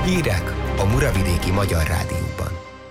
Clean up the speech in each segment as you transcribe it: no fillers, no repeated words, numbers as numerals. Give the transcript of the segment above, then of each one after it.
Hírek a Muravidéki Magyar Rádióban.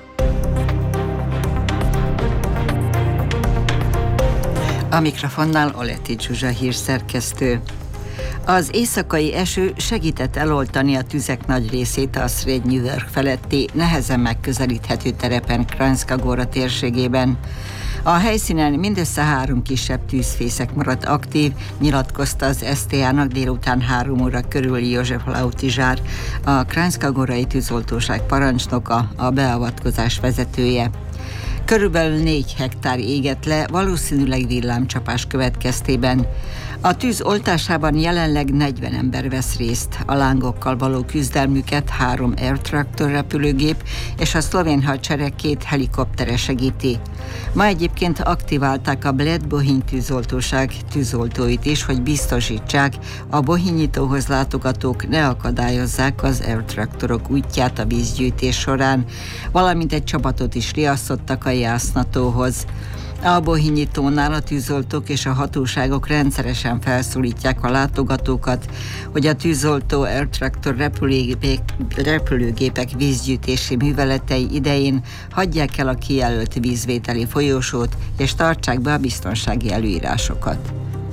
A mikrofonnál Oleti Zsuzsa hírszerkesztő. Az éjszakai eső segített eloltani a tüzek nagy részét a Srednyi Vrh feletti, nehezen megközelíthető terepen Kranjska Gora térségében. A helyszínen mindössze 3 kisebb tűzfészek maradt aktív, nyilatkozta az SZTA-nak délután 3 óra körül József Lautizsár, a Kranjska Gorai tűzoltóság parancsnoka, a beavatkozás vezetője. Körülbelül 4 hektár égett le, valószínűleg villámcsapás következtében. A tűz oltásában jelenleg 40 ember vesz részt. A lángokkal való küzdelmüket 3 Air Tractor repülőgép és a szlovén hadsereg 2 helikoptere segíti. Ma egyébként aktiválták a Bled Bohinj tűzoltóság tűzoltóit is, hogy biztosítsák, a Bohinjitóhoz látogatók ne akadályozzák az Air Tractorok útját a vízgyűjtés során, valamint egy csapatot is riasztottak a Jásznatóhoz. A Bohinjitónál a tűzoltók és a hatóságok rendszeresen felszólítják a látogatókat, hogy a tűzoltó Air Tractor repülőgépek vízgyűjtési műveletei idején hagyják el a kijelölt vízvételi folyósót és tartsák be a biztonsági előírásokat.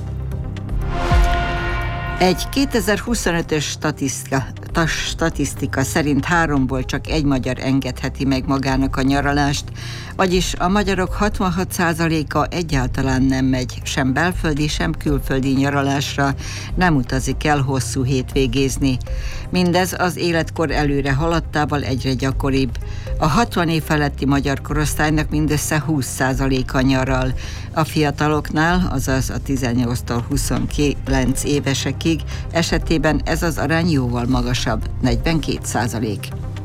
Egy 2025-ös statisztika szerint 3-ból csak 1 magyar engedheti meg magának a nyaralást, vagyis a magyarok 66%-a egyáltalán nem megy sem belföldi, sem külföldi nyaralásra, nem utazik el hosszú hétvégézni. Mindez az életkor előre haladtával egyre gyakoribb. A 60 év feletti magyar korosztálynak mindössze 20%-a nyaral. A fiataloknál, azaz a 18-tól 29 évesekig esetében ez az arány jóval magasabb, 42%.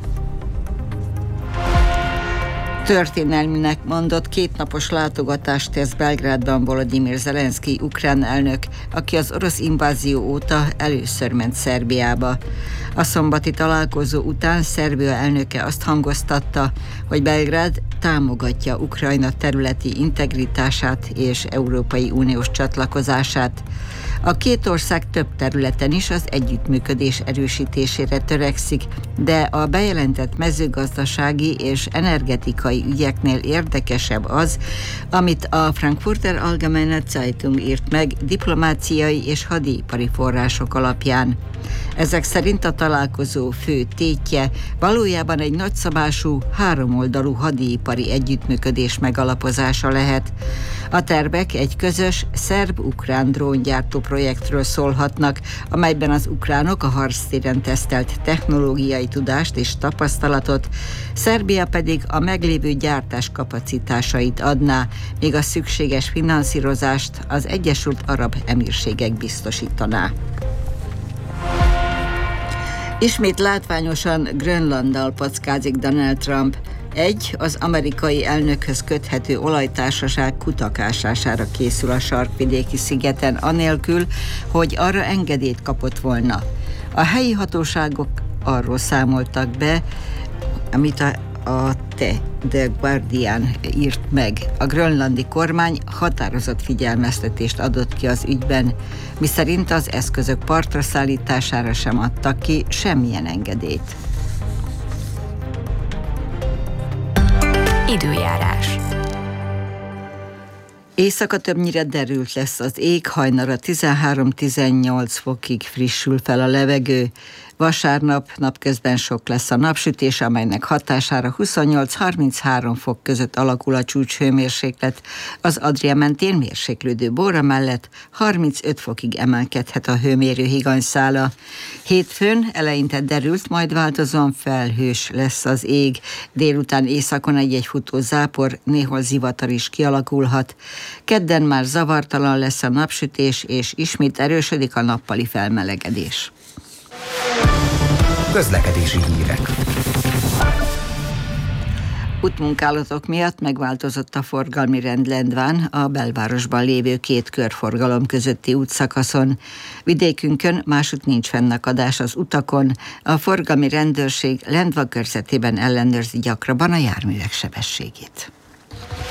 Történelminek mondott 2 napos látogatást tesz Belgrádban Volodymyr Zelenszkij ukrán elnök, aki az orosz invázió óta először ment Szerbiába. A szombati találkozó után Szerbia elnöke azt hangoztatta, hogy Belgrád támogatja Ukrajna területi integritását és Európai Uniós csatlakozását. A 2 ország több területen is az együttműködés erősítésére törekszik, de a bejelentett mezőgazdasági és energetikai ügyeknél érdekesebb az, amit a Frankfurter Allgemeine Zeitung írt meg diplomáciai és hadipari források alapján. Ezek szerint a találkozó fő tétje valójában egy nagyszabású, 3-oldalú hadipari együttműködés megalapozása lehet. A tervek egy közös szerb-ukrán dróngyártó projektről szólhatnak, amelyben az ukránok a harctéren tesztelt technológiai tudást és tapasztalatot, Szerbia pedig a meglévő gyártás kapacitásait adná, míg a szükséges finanszírozást az Egyesült Arab Emírségek biztosítaná. Ismét látványosan Grönlanddal packázik Donald Trump. Az amerikai elnökhöz köthető olajtársaság kutakására készül a sarkvidéki szigeten, anélkül, hogy arra engedélyt kapott volna. A helyi hatóságok arról számoltak be, amit a The Guardian írt meg. A grönlandi kormány határozott figyelmeztetést adott ki az ügyben, miszerint az eszközök partra szállítására sem adtak ki semmilyen engedélyt. Időjárás. Éjszaka többnyire derült lesz az ég, hajnalra 13-18 fokig frissül fel a levegő. Vasárnap napközben sok lesz a napsütés, amelynek hatására 28-33 fok között alakul a csúcshőmérséklet. Az Adria mentén mérséklődő Bóra mellett 35 fokig emelkedhet a hőmérő higanyszála. Hétfőn eleinte derült, majd változóan felhős lesz az ég. Délután északon egy-egy futó zápor, néhol zivatar is kialakulhat. Kedden már zavartalan lesz a napsütés, és ismét erősödik a nappali felmelegedés. Közlekedési hírek. Útmunkálatok miatt megváltozott a forgalmi rend Lendván, a belvárosban lévő 2 körforgalom közötti útszakaszon. Vidékünkön másút nincs fennakadás az utakon, a forgalmi rendőrség Lendva körzetében ellenőrzi gyakrabban a járművek sebességét.